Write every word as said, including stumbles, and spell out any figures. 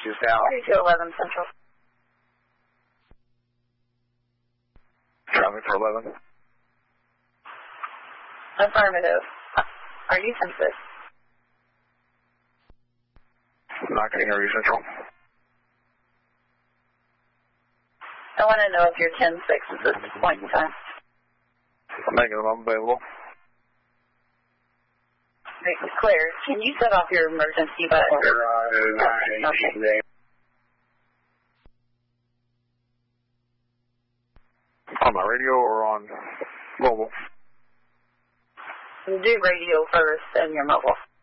two South. two eleven Central. Traffic for eleven. Affirmative. Are you ten six? Not going to hear you, Central. I want to know if you're ten six at this point in time. Negative, I'm available. It's clear. Can you set off your emergency button? Okay. On my radio or on mobile? Do radio first and your mobile.